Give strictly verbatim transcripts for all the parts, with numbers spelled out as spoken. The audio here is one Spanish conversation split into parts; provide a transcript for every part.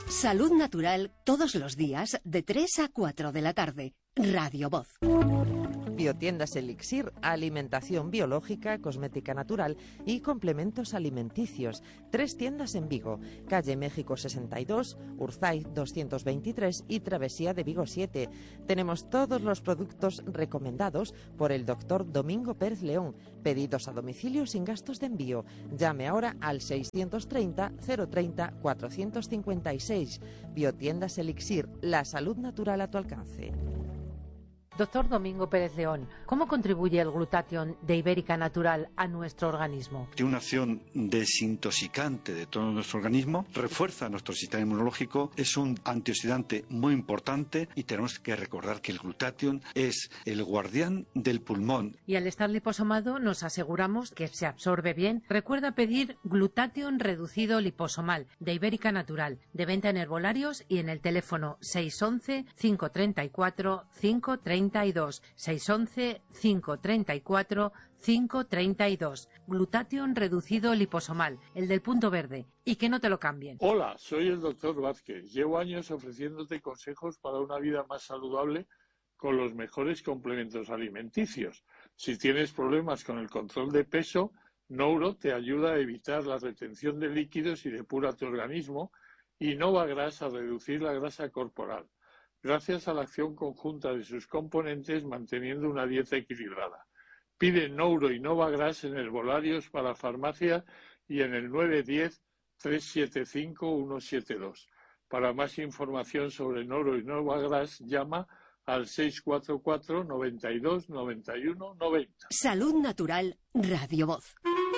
Salud Natural todos los días de tres a cuatro de la tarde. Radio Voz. Biotiendas Elixir, alimentación biológica, cosmética natural y complementos alimenticios. Tres tiendas en Vigo, calle México sesenta y dos, Urzaiz doscientos veintitrés y Travesía de Vigo siete. Tenemos todos los productos recomendados por el doctor Domingo Pérez León. Pedidos a domicilio sin gastos de envío. Llame ahora al seiscientos treinta, cero treinta, cuatrocientos cincuenta y seis. Biotiendas Elixir, la salud natural a tu alcance. Doctor Domingo Pérez León, ¿cómo contribuye el glutatión de Ibérica Natural a nuestro organismo? Tiene una acción desintoxicante de todo nuestro organismo, refuerza nuestro sistema inmunológico, es un antioxidante muy importante y tenemos que recordar que el glutatión es el guardián del pulmón. Y al estar liposomado nos aseguramos que se absorbe bien. Recuerda pedir glutatión reducido liposomal de Ibérica Natural, de venta en herbolarios y en el teléfono seis once, cinco treinta y cuatro, cinco treinta y dos, seis once, cinco treinta y cuatro, cinco treinta y dos. Glutatión reducido liposomal, el del punto verde, y que no te lo cambien. Hola, soy el doctor Vázquez. Llevo años ofreciéndote consejos para una vida más saludable con los mejores complementos alimenticios. Si tienes problemas con el control de peso, Nouro te ayuda a evitar la retención de líquidos y depura tu organismo, y Novagras a reducir la grasa corporal, gracias a la acción conjunta de sus componentes manteniendo una dieta equilibrada. Pide Nouro y Novagras en herbolarios para farmacia y en el nueve uno cero, tres siete cinco, uno siete dos. Para más información sobre Nouro y Novagras, llama al seis cuatro cuatro, noventa y dos, noventa y uno, noventa. Salud Natural, Radio Voz.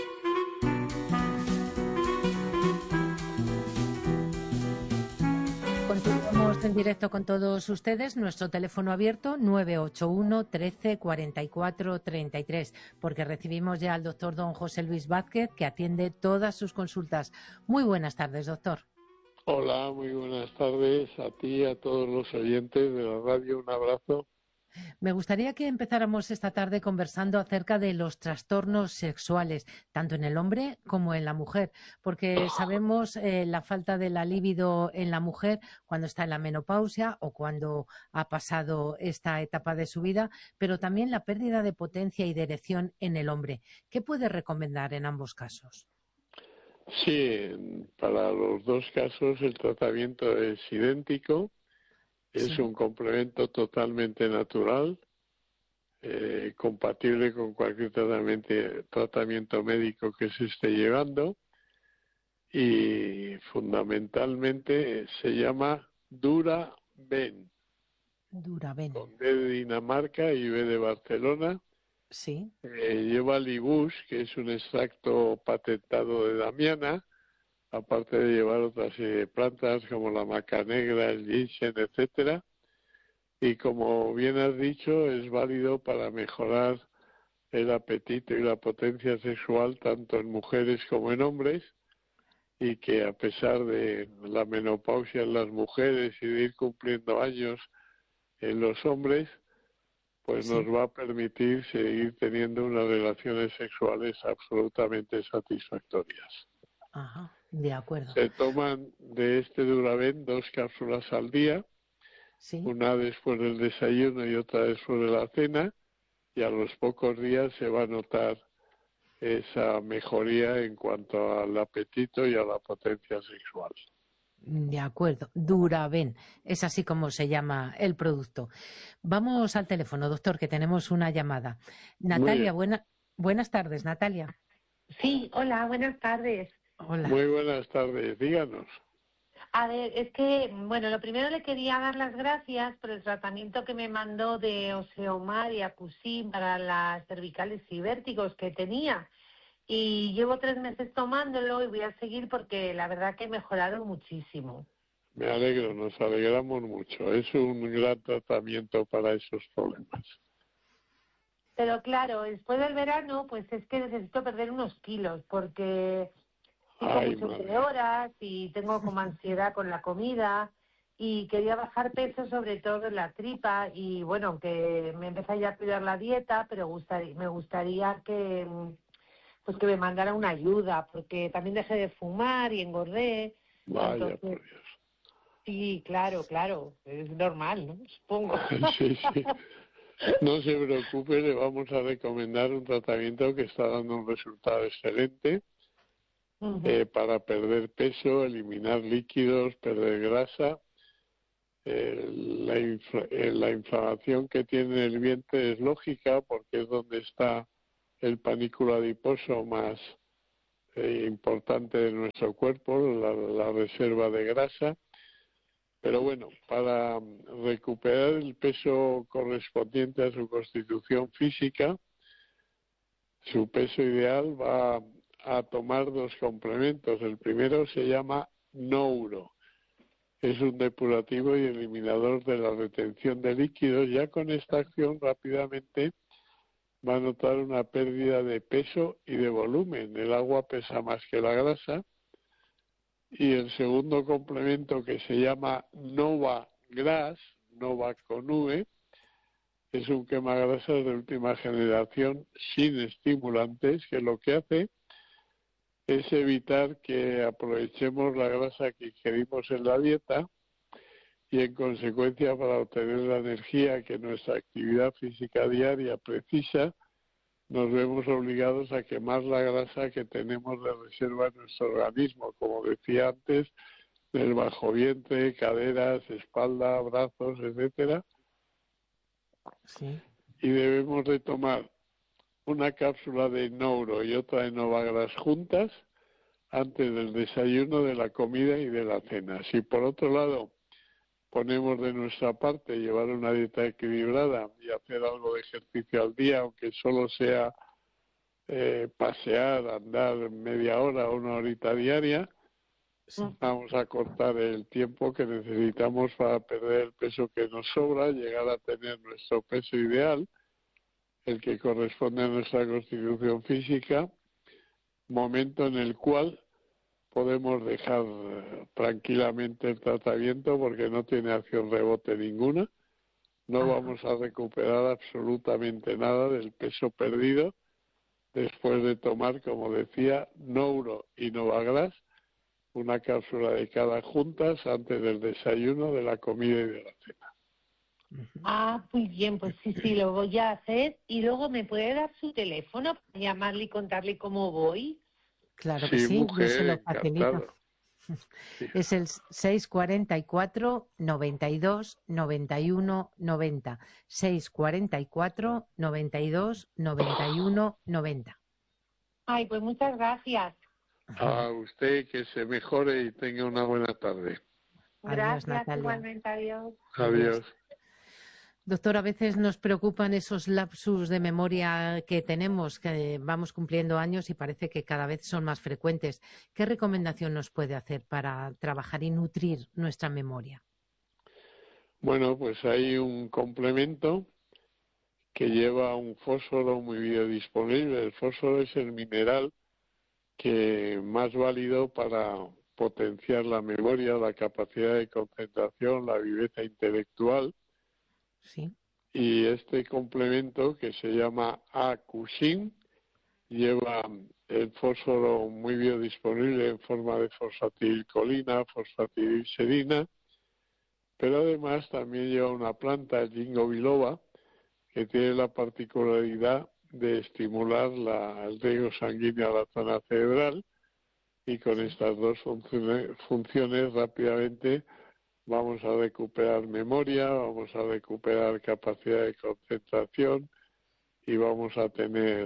Continuamos en directo con todos ustedes. Nuestro teléfono abierto nueve ocho uno, trece, cuarenta y cuatro, treinta y tres, porque recibimos ya al doctor don José Luis Vázquez, que atiende todas sus consultas. Muy buenas tardes, doctor. Hola, muy buenas tardes a ti y a todos los oyentes de la radio. Un abrazo. Me gustaría que empezáramos esta tarde conversando acerca de los trastornos sexuales, tanto en el hombre como en la mujer, porque sabemos eh, la falta de la libido en la mujer cuando está en la menopausia o cuando ha pasado esta etapa de su vida, pero también la pérdida de potencia y de erección en el hombre. ¿Qué puede recomendar en ambos casos? Sí, para los dos casos el tratamiento es idéntico. Es sí. un complemento totalmente natural, eh, compatible con cualquier tratamiento, tratamiento médico que se esté llevando, y fundamentalmente se llama Dura-Ben. Dura-Ben. Con D de Dinamarca y B de Barcelona. Sí. Eh, lleva Libush, que es un extracto patentado de Damiana, aparte de llevar otras eh, plantas como la maca negra, el ginseng, etcétera. Y como bien has dicho, es válido para mejorar el apetito y la potencia sexual tanto en mujeres como en hombres, y que a pesar de la menopausia en las mujeres y de ir cumpliendo años en los hombres, pues sí. nos va a permitir seguir teniendo unas relaciones sexuales absolutamente satisfactorias. Ajá. De acuerdo. Se toman de este Duraben dos cápsulas al día, ¿sí? Una después del desayuno y otra después de la cena, y a los pocos días se va a notar esa mejoría en cuanto al apetito y a la potencia sexual. De acuerdo, Duraben, es así como se llama el producto. Vamos al teléfono, doctor, que tenemos una llamada. Natalia, buena, buenas tardes, Natalia. Sí, hola, buenas tardes. Hola. Muy buenas tardes, díganos. A ver, es que, bueno, lo primero le quería dar las gracias por el tratamiento que me mandó de Oseomar y Acusin para las cervicales y vértigos que tenía. Y llevo tres meses tomándolo y voy a seguir porque la verdad que he mejorado muchísimo. Me alegro, nos alegramos mucho. Es un gran tratamiento para esos problemas. Pero claro, después del verano, pues es que necesito perder unos kilos porque... Ay, mucho de horas y tengo como ansiedad con la comida y quería bajar peso, sobre todo en la tripa, y bueno, aunque me empecé ya a cuidar la dieta, pero gustaría, me gustaría que pues que me mandara una ayuda, porque también dejé de fumar y engordé. Vaya, entonces, por Dios. Sí, claro, claro, es normal, ¿no? Supongo. Sí, sí. No se preocupe, le vamos a recomendar un tratamiento que está dando un resultado excelente Ujú. eh, para perder peso, eliminar líquidos, perder grasa. Eh, la, infla- eh, la inflamación que tiene el vientre es lógica porque es donde está el panículo adiposo más eh, importante de nuestro cuerpo, la, la reserva de grasa. Pero bueno, para recuperar el peso correspondiente a su constitución física, su peso ideal va a tomar dos complementos. El primero se llama Nouro. Es un depurativo y eliminador de la retención de líquidos. Ya con esta acción rápidamente va a notar una pérdida de peso y de volumen. El agua pesa más que la grasa. Y el segundo complemento, que se llama Nova Gras, Nova con V, es un quemagrasas de última generación sin estimulantes, que lo que hace es evitar que aprovechemos la grasa que ingerimos en la dieta y en consecuencia, para obtener la energía que nuestra actividad física diaria precisa, nos vemos obligados a quemar la grasa que tenemos de reserva en nuestro organismo, como decía antes, del bajo vientre, caderas, espalda, brazos, etcétera. Sí. Y debemos de tomar una cápsula de Nouro y otra de Novagras juntas antes del desayuno, de la comida y de la cena. Si por otro lado ponemos de nuestra parte llevar una dieta equilibrada y hacer algo de ejercicio al día, aunque solo sea eh, pasear, andar media hora o una horita diaria, Sí. vamos a cortar el tiempo que necesitamos para perder el peso que nos sobra, llegar a tener nuestro peso ideal, el que corresponde a nuestra constitución física, momento en el cual podemos dejar tranquilamente el tratamiento porque no tiene acción rebote ninguna. No Ajá. vamos a recuperar absolutamente nada del peso perdido después de tomar, como decía, Nouro y Novagras, una cápsula de cada juntas antes del desayuno, de la comida y de la cena. Ah, muy bien, pues sí, sí, lo voy a hacer. Y luego, ¿me puede dar su teléfono para llamarle y contarle cómo voy? Claro que Sí, sí, yo se mujer, lo facilito. encantado. Sí. Es el seis cuatro cuatro, noventa y dos, noventa y uno, noventa. seis cuatro cuatro, noventa y dos, noventa y uno, noventa. Ay, pues muchas gracias. A usted, que se mejore y tenga una buena tarde. Adiós, Gracias, Natalia. igualmente, adiós. Adiós. Doctor, a veces nos preocupan esos lapsus de memoria que tenemos, que vamos cumpliendo años y parece que cada vez son más frecuentes. ¿Qué recomendación nos puede hacer para trabajar y nutrir nuestra memoria? Bueno, pues hay un complemento que lleva un fósforo muy biodisponible. El fósforo es el mineral que más válido para potenciar la memoria, la capacidad de concentración, la viveza intelectual. Sí. Y este complemento, que se llama Acusin, lleva el fósforo muy biodisponible en forma de fosfatilcolina, fosfatilicerina, pero además también lleva una planta, el ginkgo biloba, que tiene la particularidad de estimular la, el riego sanguíneo a la zona cerebral, y con estas dos funciones, funciones rápidamente vamos a recuperar memoria, vamos a recuperar capacidad de concentración y vamos a tener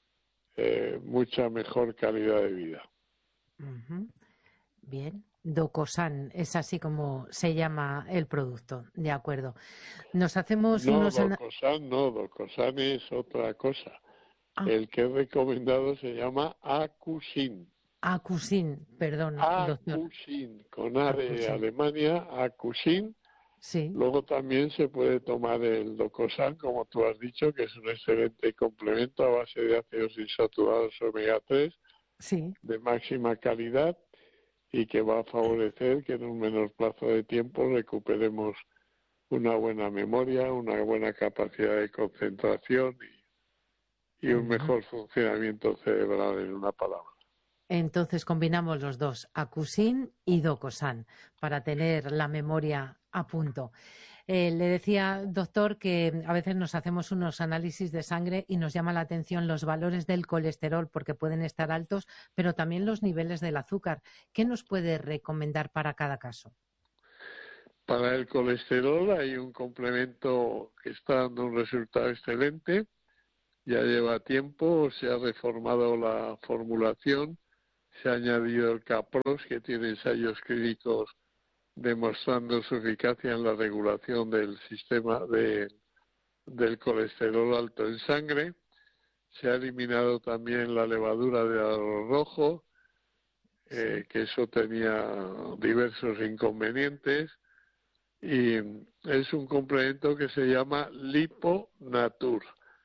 eh, mucha mejor calidad de vida. Uh-huh. Bien. Docosan, es así como se llama el producto, de acuerdo. Nos hacemos No, unos... ana- Docosan no, Docosan es otra cosa. Ah, El que es recomendado se llama Acusin. Acusin, perdón, doctor. Acusin, con A de Acusin. Alemania, Acusin. Sí, Luego también se puede tomar el Docosan, como tú has dicho, que es un excelente complemento a base de ácidos insaturados omega tres sí. de máxima calidad y que va a favorecer que en un menor plazo de tiempo recuperemos una buena memoria, una buena capacidad de concentración y, y un Ujú. mejor funcionamiento cerebral, en una palabra. Entonces combinamos los dos, Acusin y Docosan, para tener la memoria a punto. Eh, le decía, doctor, que a veces nos hacemos unos análisis de sangre y nos llama la atención los valores del colesterol porque pueden estar altos, pero también los niveles del azúcar. ¿Qué nos puede recomendar para cada caso? Para el colesterol hay un complemento que está dando un resultado excelente. Ya lleva tiempo, se ha reformado la formulación, se ha añadido el Capros, que tiene ensayos clínicos demostrando su eficacia en la regulación del sistema de, del colesterol alto en sangre. Se ha eliminado también la levadura de arroz rojo, eh, que eso tenía diversos inconvenientes, y es un complemento que se llama Liponatur,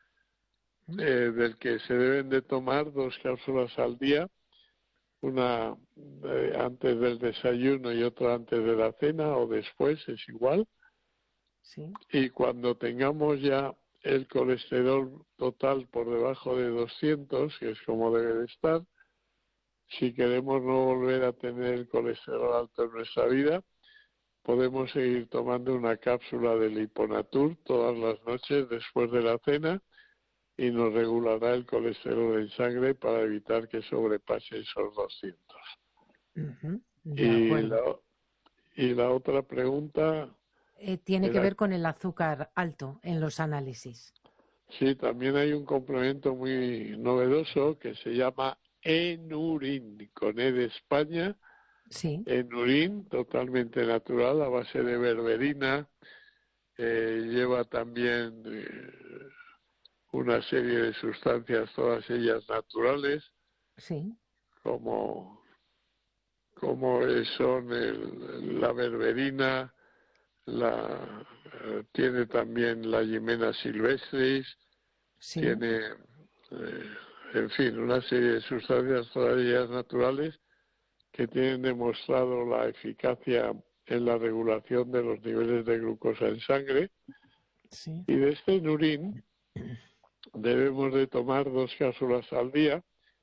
eh, del que se deben de tomar dos cápsulas al día, una eh, antes del desayuno y otra antes de la cena o después, es igual. Sí. Y cuando tengamos ya el colesterol total por debajo de doscientos, que es como debe de estar, si queremos no volver a tener el colesterol alto en nuestra vida, podemos seguir tomando una cápsula de Liponatur todas las noches después de la cena y nos regulará el colesterol en sangre para evitar que sobrepase esos doscientos. Uh-huh. Y la, y la otra pregunta... Eh, tiene era, que ver con el azúcar alto en los análisis. Sí, también hay un complemento muy novedoso que se llama Enurin, con E de España. Sí. Enurin, totalmente natural, a base de berberina. Eh, lleva también eh, una serie de sustancias, todas ellas naturales. Sí. Como, como son el, la berberina, la, eh, tiene también la Jimena silvestris, sí. tiene, eh, en fin, una serie de sustancias, todas ellas naturales, que tienen demostrado la eficacia en la regulación de los niveles de glucosa en sangre. Sí. Y de este Nurin debemos de tomar dos cápsulas al día,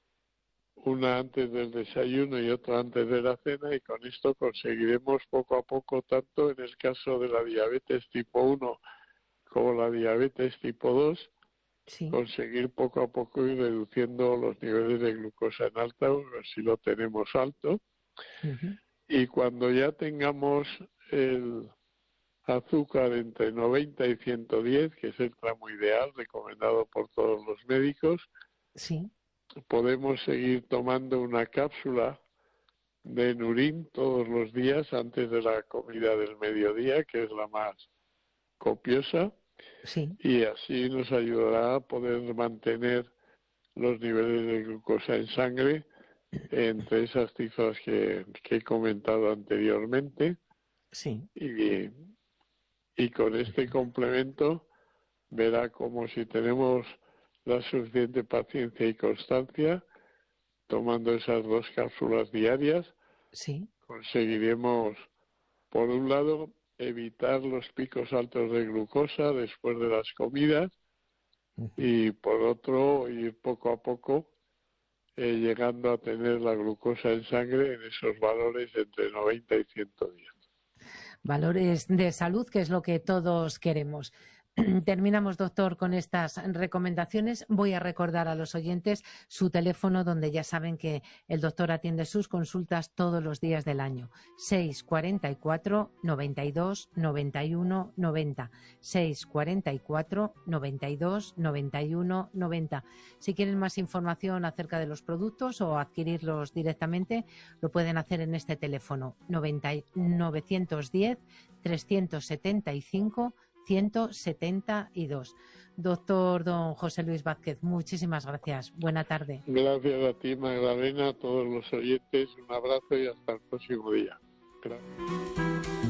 una antes del desayuno y otra antes de la cena, y con esto conseguiremos poco a poco, tanto en el caso de la diabetes tipo uno como la diabetes tipo dos, sí. conseguir poco a poco ir reduciendo los niveles de glucosa en alta, si lo tenemos alto. Uh-huh. Y cuando ya tengamos el azúcar entre noventa y ciento diez, que es el tramo ideal recomendado por todos los médicos, sí. podemos seguir tomando una cápsula de Nurin todos los días antes de la comida del mediodía, que es la más copiosa, sí. y así nos ayudará a poder mantener los niveles de glucosa en sangre entre esas cifras que, que he comentado anteriormente. Sí. Y, y con este complemento verá como si tenemos la suficiente paciencia y constancia, tomando esas dos cápsulas diarias, sí. conseguiremos, por un lado, evitar los picos altos de glucosa después de las comidas, uh-huh. y por otro, ir poco a poco eh, llegando a tener la glucosa en sangre en esos valores entre noventa y ciento diez. Valores de salud, que es lo que todos queremos. Terminamos, doctor, con estas recomendaciones. Voy a recordar a los oyentes su teléfono, donde ya saben que el doctor atiende sus consultas todos los días del año. seis cuarenta y cuatro, noventa y dos, noventa y uno, noventa. seis cuarenta y cuatro, noventa y dos, noventa y uno, noventa. Si quieren más información acerca de los productos o adquirirlos directamente, lo pueden hacer en este teléfono noventa, novecientos diez, trescientos setenta y cinco, ciento setenta y dos. Doctor don José Luis Vázquez, muchísimas gracias. Buena tarde. Gracias a ti, Magdalena, a todos los oyentes. Un abrazo y hasta el próximo día. Gracias.